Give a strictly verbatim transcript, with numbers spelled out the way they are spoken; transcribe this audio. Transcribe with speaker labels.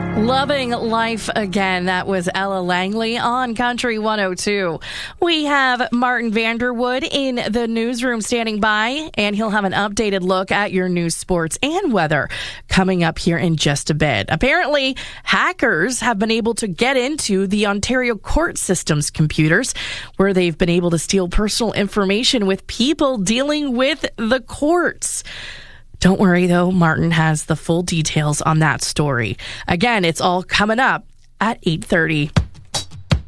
Speaker 1: Loving Life Again. That was Ella Langley on Country one oh two. We have Martin Vanderwood in the newsroom standing by, and he'll have an updated look at your news, sports, and weather coming up here in just a bit. Apparently, hackers have been able to get into the Ontario court system's computers, where they've been able to steal personal information with people dealing with the courts. Don't worry, though. Martin has the full details on that story. Again, it's all coming up at eight thirty.